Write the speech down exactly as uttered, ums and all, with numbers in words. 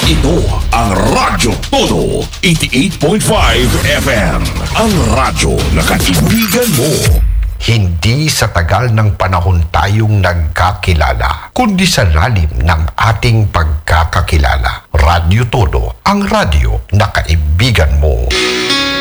Ito ang Radyo Todo, eighty-eight point five F M. Ang radyo na kaibigan mo. Hindi sa tagal ng panahon tayong nagkakilala, kundi sa lalim ng ating pagkakakilala. Radyo Todo, ang radyo na kaibigan mo.